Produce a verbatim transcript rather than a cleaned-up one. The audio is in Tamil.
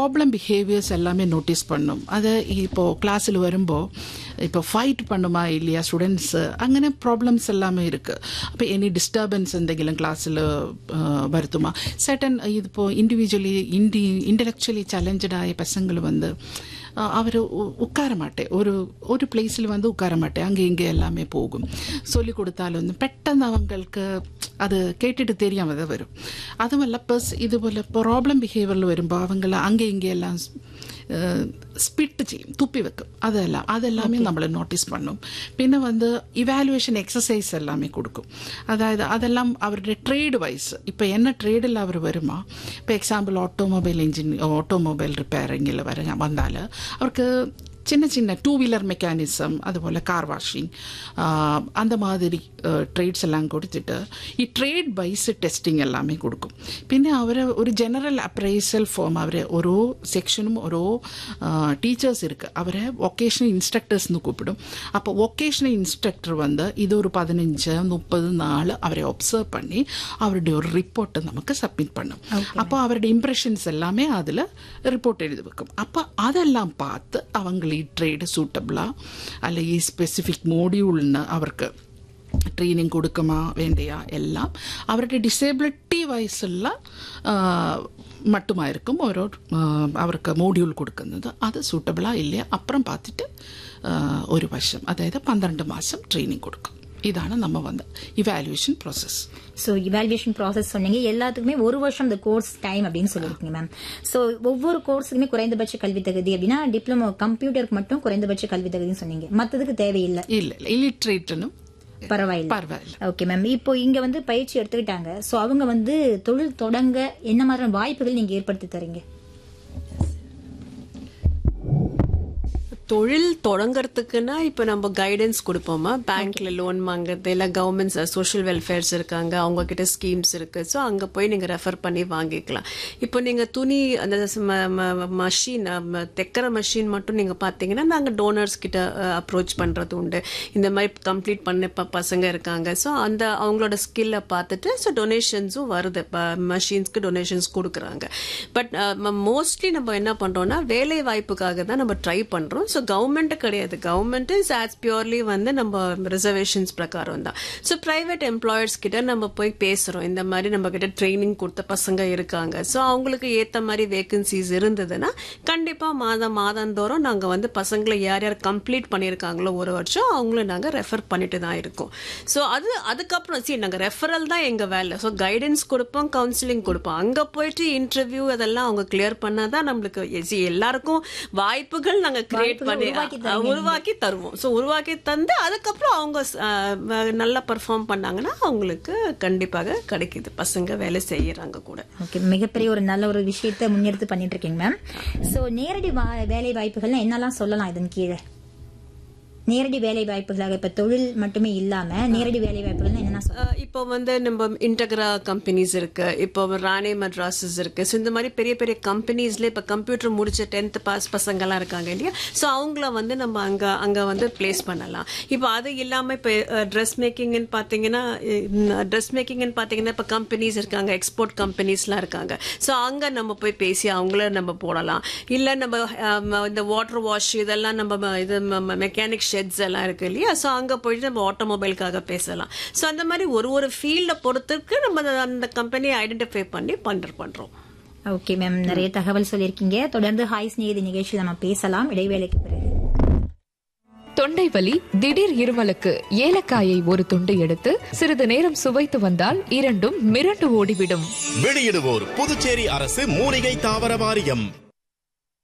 ப்ராப்ளம் பிஹேவியர்ஸ் எல்லாமே நோட்டீஸ் பண்ணும். அது இப்போது கிளாஸில் வருമ്പോൾ இப்போ ஃபைட் பண்ணுமா இல்லையா സ്റ്റുഡൻസ്, അങ്ങനെ പ്രോബ്ലംസ് எல்லாமே இருக்குது. அப்போ எனி டிஸ்டர்பன்ஸ் എന്തെങ്കിലും ക്ലാസ്സിൽ വരുത്തുமா, സെർട്ടൻ ഇതിപ്പോൾ இண்டிவிஜுவலி இண்டி இன்டலெக்சுவலி சேலஞ்சடாய பசங்கள் வந்து அவர் உட்கார மாட்டேன், ஒரு ஒரு பிளேஸில் வந்து உட்கார மாட்டேன், அங்கே இங்கே எல்லாமே போகும். சொல்லிக் கொடுத்தாலும் பெட்ടെന്ന് அவங்களுக்கு அது கேட்டுட்டு தெரியாமல் தான் வரும். அதுவல்ல ப்ளஸ் இதுபோல் ப்ராப்ளம் பிஹேவியரில் வருമ്പോൾ அவங்கள அங்கே இங்கே எல்லாம் ஸ்பிட் ചെയ്യും, துப்பி வைக்கும். அதெல்லாம் அதெல்லாமே நம்மளை நோட்டீஸ் பண்ணும். പിന്നെ வந்து இவாலுவேஷன் எக்ஸசைஸ் எல்லாமே கொடுக்கும். அதாவது அதெல்லாம் அவருடைய ட்ரேடு வைஸ், இப்போ என்ன ட்ரேடில் அவர் வருமா, இப்போ எக்ஸாம்பிள் ஆட்டோமொபைல் இன்ஜின் ஆட்டோமொபைல் ரிப்பேரிங்கில் வர வந்தால் அவருக்கு சின்ன சின்ன டூ வீலர் மெக்கானிசம், அதுபோல் கார் வாஷிங், அந்த மாதிரி ட்ரேட்ஸ் எல்லாம் கொடுத்துட்டு ഈ ട്രേഡ് ബൈസ് ടെസ്റ്റിംഗ് എല്ലാമേ കൊടുക്കും. പിന്നെ അവർ ഒരു ജനറൽ അപ്രൈസൽ ഫോം, അവർ ഓരോ സെക്ഷനും ഓരോ ടീച്ചേഴ്സ് ഇருக்கு, അവരെ വൊക്കേഷണൽ ഇൻസ്ട്രക്ടേഴ്സ് എന്ന് കൂപ്പിടും. അപ്പോൾ വൊക്കേഷണൽ ഇൻസ്ട്രക്ടർ வந்து இது ஒரு பதினஞ்சு முப்பது நாள் அவரை ஒப்சர்வ் பண்ணி அவருடைய ஒரு ரிப்போர்ட்டை நமக்கு சப்மிட் பண்ணும். அப்போ அவருடைய இம்ப்ரெஷன்ஸ் எல்லாமே அதில் ரிப்போர்ட் எழுதி வைக்கும். அப்போ அதெல்லாம் பார்த்து அவங்களை ട്രേഡ് സൂട്ടബിളാ അല്ല ഈ സ്പെസിഫിക് മോഡ്യൂളിന് അവർക്ക് ട്രെയിനിങ് കൊടുക്കുമോ വേണ്ടയാ എല്ലാം അവരുടെ ഡിസേബിലിറ്റി വൈസുള്ള മട്ടുമായിരിക്കും ഓരോ അവർക്ക് മോഡ്യൂൾ കൊടുക്കുന്നത്. അത് സൂട്ടബിളാ ഇല്ല അപ്പുറം பார்த்துட்டு ഒരു വർഷം, അതായത് പന്ത്രണ്ട് മാസം ട്രെയിനിങ് കൊടുക്കും. இதான நம்ம வந்து evaluation process. So evaluation process சொன்னீங்க, எல்லாத்துக்குமே ஒரு வருஷம் இந்த கோர்ஸ் டைம் அப்படின்னு சொல்லியிருக்கீங்க மேம். ஸோ ஒவ்வொரு கோர்ஸுக்குமே குறைந்தபட்ச கல்வி தகுதி அப்படின்னா டிப்ளமோ கம்ப்யூட்டருக்கு மட்டும் குறைந்தபட்ச கல்வி தகுதின்னு சொன்னீங்க, மற்றதுக்கு தேவையில்லை? இல்ல இல்ல இல்லிட்ரேட்னும் பரவாயில்ல பரவாயில்ல. Okay ma'am. இப்போ இங்க வந்து பயிற்சி எடுத்துக்கிட்டாங்க, ஸோ அவங்க வந்து தொழில் தொடங்க என்ன மாதிரியான வாய்ப்புகள் நீங்க ஏற்படுத்தி தரீங்க? தொழில் தொடங்கறதுக்குன்னா இப்போ நம்ம கைடன்ஸ் கொடுப்போமா, பேங்க்ல லோன் வாங்குறது, இல்லை கவர்மெண்ட்ஸ் சோஷியல் வெல்ஃபேர்ஸ் இருக்காங்க, அவங்க கிட்ட ஸ்கீம்ஸ் இருக்கு. ஸோ அங்கே போய் நீங்கள் ரெஃபர் பண்ணி வாங்கிக்கலாம். இப்போ நீங்கள் துணி அந்த மஷின் தைக்கிற மஷின் மட்டும் நீங்கள் பார்த்தீங்கன்னா நாங்கள் டோனர்ஸ் கிட்ட அப்ரோச் பண்ணுறது உண்டு. இந்த மாதிரி கம்ப்ளீட் பண்ண இப்போ பசங்க இருக்காங்க, ஸோ அந்த அவங்களோட ஸ்கில்லை பார்த்துட்டு ஸோ டொனேஷன்ஸும் வருது, இப்போ மஷின்ஸ்க்கு டொனேஷன்ஸ் கொடுக்குறாங்க. பட் மோஸ்ட்லி நம்ம என்ன பண்ணுறோம்னா வேலை வாய்ப்புக்காக தான் நம்ம ட்ரை பண்ணுறோம். ஸோ கவர்மெண்ட் கிடையாது, கவர்மெண்ட் இஸ் ஆஸ் பியூர்லி வந்து நம்ம ரிசர்வேஷன்ஸ் பிரகாரம் தான். ஸோ பிரைவேட் எம்ப்ளாயர்ஸ் கிட்ட நம்ம போய் பேசுறோம், இந்த மாதிரி நம்ம கிட்ட ட்ரைனிங் கொடுத்த பசங்க இருக்காங்க, ஸோ அவங்களுக்கு ஏற்ற மாதிரி வேகன்சிஸ் இருந்ததுன்னா கண்டிப்பா மாதம் மாதந்தோறும் நாங்கள் வந்து பசங்களை யார் யார் கம்ப்ளீட் பண்ணியிருக்காங்களோ ஒரு வருஷம் அவங்கள நாங்கள் ரெஃபர் பண்ணிட்டு தான் இருக்கோம். ஸோ அது அதுக்கப்புறம் சரி நாங்கள் ரெஃபரல் தான் எங்க வேலை. ஸோ கைடன்ஸ் கொடுப்போம், கவுன்சிலிங் கொடுப்போம், அங்கே போயிட்டு இன்டர்வியூ அதெல்லாம் அவங்க கிளியர் பண்ணாதான் நம்மளுக்கு எல்லாருக்கும் வாய்ப்புகள் நாங்கள் கிரியேட் உருவாக்கி தருவோம். சோ உருவாக்கி தந்து அதுக்கப்புறம் அவங்க நல்லா பெர்ஃபார்ம் பண்ணாங்கன்னா அவங்களுக்கு கண்டிப்பாக கிடைக்குது, பசங்க வேலை செய்யறாங்க கூட. ஓகே, மிகப்பெரிய ஒரு நல்ல ஒரு விஷயத்தை முன்னெடுத்து பண்ணிட்டு இருக்கீங்க மேம். சோ நேரடி வேலை வாய்ப்புகள் என்னெல்லாம் சொல்லலாம் இதன் கீழே? நேரடி வேலை வாய்ப்புகளாக இப்ப தொழில் மட்டுமே இல்லாம நேரடி வேலை வாய்ப்புகள் என்னன்னா, இப்போ வந்து நம்ம இன்டெக்ரா கம்பெனிஸ் இருக்கு, இப்போ ராணே மட்ராஸஸ் இருக்கு. ஸோ இந்த மாதிரி பெரிய பெரிய கம்பெனிஸ்ல இப்ப கம்ப்யூட்டர் முடிச்ச டென்த் பாஸ் பசங்க எல்லாம் இருக்காங்க இல்லையா, ஸோ அவங்கள வந்து நம்ம அங்க அங்க வந்து பிளேஸ் பண்ணலாம். இப்போ அது இல்லாம இப்ப ட்ரெஸ் மேக்கிங்னு பாத்தீங்கன்னா ட்ரெஸ் மேக்கிங்னு பாத்தீங்கன்னா இப்ப கம்பெனிஸ் இருக்காங்க, எக்ஸ்போர்ட் கம்பெனிஸ் எல்லாம் இருக்காங்க. ஸோ அங்க நம்ம போய் பேசி அவங்கள நம்ம போடலாம். இல்ல நம்ம இந்த வாட்டர் வாஷ் இதெல்லாம் நம்ம இது மெக்கானிக் ஷெட்ஸ் எல்லாம் இருக்கு இல்லையா, ஸோ அங்க போயிட்டு நம்ம ஆட்டோமொபைலுக்காக பேசலாம். ஸோ அந்த மாதிரி ஒரு ஒரு ஃபீல்ட பொறுத்துக்கு நம்ம அந்த கம்பெனியை ஐடென்டிஃபை பண்ணி பண்ற பண்றோம். ஓகே மேம், நிறைய தகவல் சொல்லியிருக்கீங்க. தொடர்ந்து ஹாய் ஸ்நேகிதி நிகழ்ச்சியில் நம்ம பேசலாம் இடைவேளைக்கு பிறகு. தொண்டை வலி, திடீர் இருமலுக்கு ஏலக்காயை ஒரு துண்டு எடுத்து சிறிது நேரம் சுவைத்து வந்தால் இரண்டும் மிரண்டு ஓடிவிடும். வெளியிடுவோர் புதுச்சேரி அரசு மூலிகை தாவர வாரியம்.